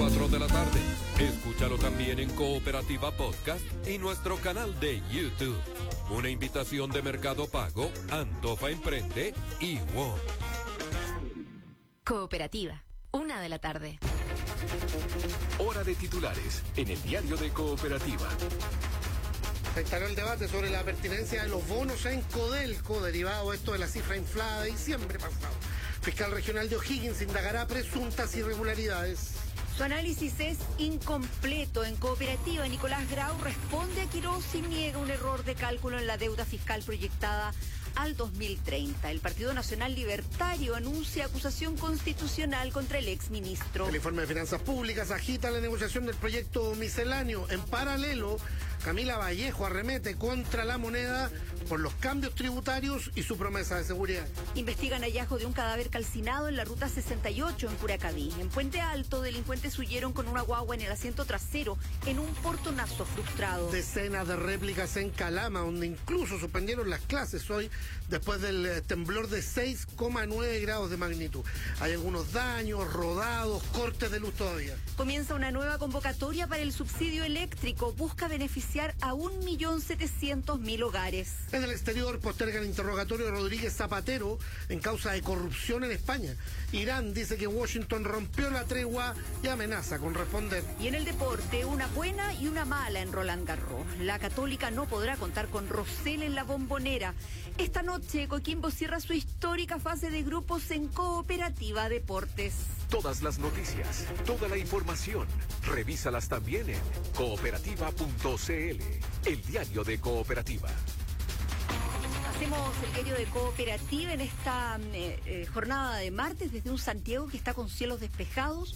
4 de la tarde. Escúchalo también en Cooperativa Podcast y nuestro canal de YouTube. Una invitación de Mercado Pago, Antofa Emprende y WOM. Cooperativa, 1 de la tarde. Hora de titulares en el diario de Cooperativa. Se instaló el debate sobre la pertinencia de los bonos en Codelco, derivado esto de la cifra inflada de diciembre pasado. Fiscal regional de O'Higgins indagará presuntas irregularidades. Su análisis es incompleto. En Cooperativa, Nicolás Grau responde a Quirós y niega un error de cálculo en la deuda fiscal proyectada al 2030. El Partido Nacional Libertario anuncia acusación constitucional contra el exministro. El informe de Finanzas Públicas agita la negociación del proyecto misceláneo. En paralelo, Camila Vallejo arremete contra la moneda por los cambios tributarios y su promesa de seguridad. Investigan hallazgo de un cadáver calcinado en la ruta 68 en Curacaví. En Puente Alto, delincuentes huyeron con una guagua en el asiento trasero en un portonazo frustrado. Decenas de réplicas en Calama, donde incluso suspendieron las clases hoy después del temblor de 6,9 grados de magnitud. Hay algunos daños, rodados, cortes de luz todavía. Comienza una nueva convocatoria para el subsidio eléctrico. Busca beneficiar a 1.700.000 hogares. En el exterior postergan interrogatorio de Rodríguez Zapatero en causa de corrupción en España. Irán dice que Washington rompió la tregua y amenaza con responder. Y en el deporte, una buena y una mala en Roland Garros. La Católica no podrá contar con Rosell en la Bombonera. Esta noche, Coquimbo cierra su histórica fase de grupos en Cooperativa Deportes. Todas las noticias, toda la información, revísalas también en cooperativa.cl, el diario de Cooperativa. Hacemos el diario de Cooperativa en esta jornada de martes desde un Santiago que está con cielos despejados.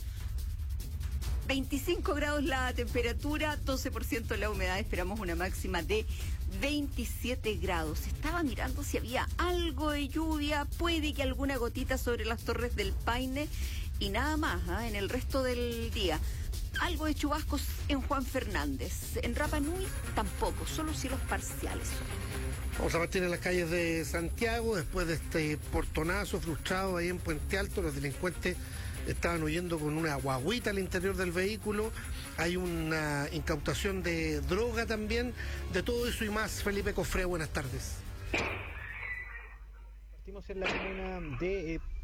25 grados la temperatura, 12% la humedad, esperamos una máxima de 27 grados. Estaba mirando si había algo de lluvia, puede que alguna gotita sobre las Torres del Paine y nada más, en el resto del día. Algo de chubascos en Juan Fernández. En Rapa Nui tampoco, solo cielos parciales. Vamos a partir en las calles de Santiago después de este portonazo frustrado ahí en Puente Alto. Los delincuentes estaban huyendo con una guagüita al interior del vehículo. Hay una incautación de droga también. De todo eso y más, Felipe Cofré, buenas tardes. Partimos en la comuna de